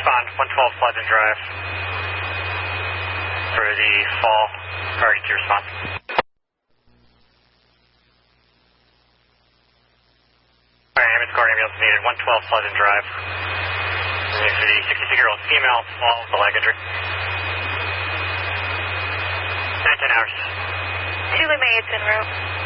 respond, 112 Pleasant Drive. For the fall, emergency response. Alright, ambulance car ambulance needed, 112 Pleasant Drive. For the 62-year-old female, fall with a leg injury. 10 hours. 2 Lima 8's en route.